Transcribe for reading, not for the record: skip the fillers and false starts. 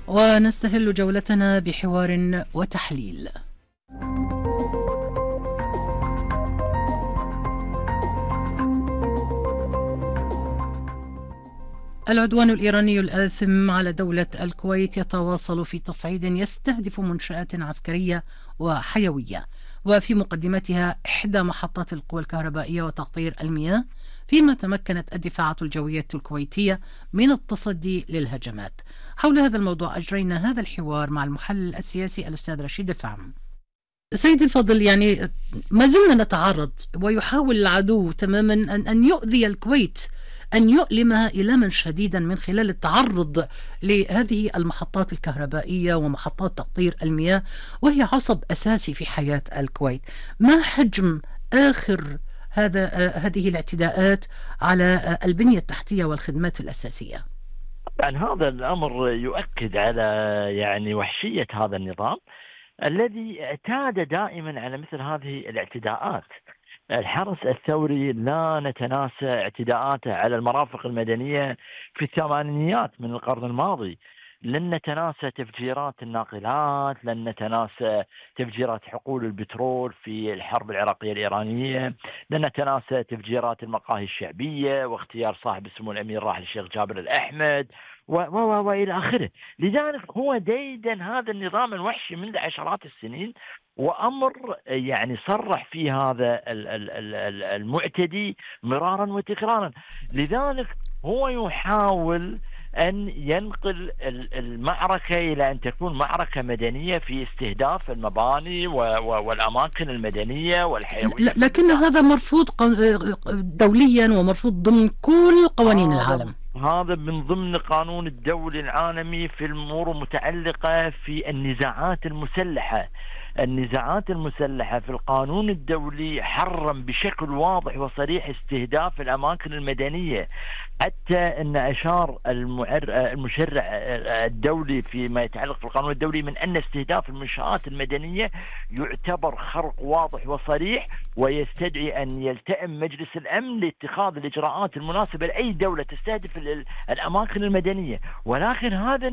ونستهل جولتنا بحوار وتحليل. العدوان الإيراني الآثم على دولة الكويت يتواصل في تصعيد يستهدف منشآت عسكرية وحيوية، وفي مقدمتها إحدى محطات القوى الكهربائية وتقطير المياه، فيما تمكنت الدفاعات الجوية الكويتية من التصدي للهجمات. حول هذا الموضوع أجرينا هذا الحوار مع المحلل السياسي الأستاذ رشيد الفهم. سيدي الفاضل، يعني ما زلنا نتعرض ويحاول العدو تماما أن يؤذي الكويت، أن يؤلمها إلاما شديدا من خلال التعرض لهذه المحطات الكهربائية ومحطات تقطير المياه، وهي عصب أساسي في حياة الكويت. ما حجم آخر هذه الاعتداءات على البنية التحتية والخدمات الأساسية؟ يعني هذا الأمر يؤكد على وحشية هذا النظام الذي اعتاد دائما على مثل هذه الاعتداءات. الحرس الثوري لا نتناسى اعتداءاته على المرافق المدنية في الثمانينيات من القرن الماضي، لن نتناسى تفجيرات الناقلات، لن نتناسى تفجيرات حقول البترول في الحرب العراقية الإيرانية، لن نتناسى تفجيرات المقاهي الشعبية واغتيال صاحب السمو الأمير راحل الشيخ جابر الأحمد وإلى آخره. لذلك هو ديدن هذا النظام الوحشي منذ عشرات السنين، وأمر صرح في هذا المعتدي مرارا وتكرارا. لذلك هو يحاول أن ينقل المعركة إلى أن تكون معركة مدنية في استهداف المباني والأماكن المدنية والحيوية، لكن هذا مرفوض دوليا ومرفوض ضمن كل قوانين العالم. هذا من ضمن القانون الدولي العالمي في الأمور المتعلقة في النزاعات المسلحة. النزاعات المسلحة في القانون الدولي حرم بشكل واضح وصريح استهداف الأماكن المدنية، حتى أن أشار المشرع الدولي فيما يتعلق في القانون الدولي من أن استهداف المنشآت المدنية يعتبر خرق واضح وصريح، ويستدعي أن يلتئم مجلس الأمن لاتخاذ الإجراءات المناسبة لأي دولة تستهدف الأماكن المدنية. ولكن هذا